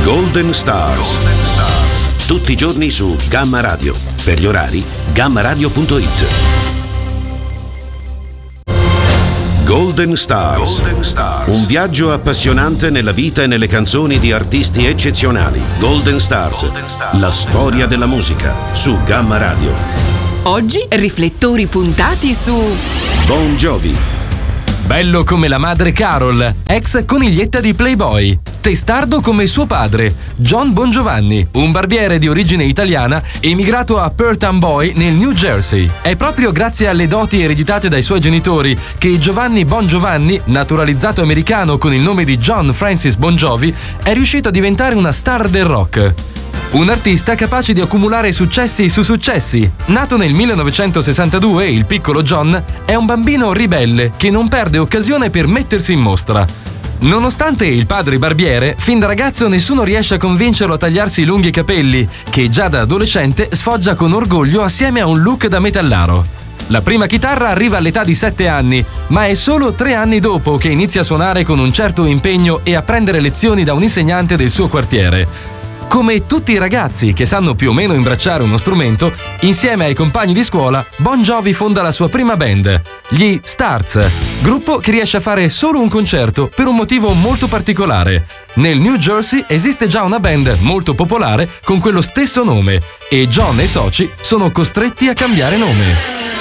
Golden Stars. Tutti i giorni su Gamma Radio. Per gli orari, gammaradio.it. Golden Stars. Un viaggio appassionante nella vita e nelle canzoni di artisti eccezionali. Golden Stars. La storia della musica su Gamma Radio. Oggi riflettori puntati su Bon Jovi. Bello come la madre Carol, ex coniglietta di Playboy. Testardo come suo padre, John Bon Giovanni, un barbiere di origine italiana emigrato a Perth Amboy nel New Jersey. È proprio grazie alle doti ereditate dai suoi genitori che Giovanni Bon Giovanni, naturalizzato americano con il nome di John Francis Bon Jovi, è riuscito a diventare una star del rock. Un artista capace di accumulare successi su successi. Nato nel 1962, il piccolo John è un bambino ribelle che non perde occasione per mettersi in mostra. Nonostante il padre barbiere, fin da ragazzo nessuno riesce a convincerlo a tagliarsi i lunghi capelli, che già da adolescente sfoggia con orgoglio assieme a un look da metallaro. La prima chitarra arriva all'età di 7 anni, ma è solo 3 anni dopo che inizia a suonare con un certo impegno e a prendere lezioni da un insegnante del suo quartiere. Come tutti i ragazzi che sanno più o meno imbracciare uno strumento, insieme ai compagni di scuola, Bon Jovi fonda la sua prima band, gli Starz, gruppo che riesce a fare solo un concerto per un motivo molto particolare. Nel New Jersey esiste già una band molto popolare con quello stesso nome e John e i soci sono costretti a cambiare nome.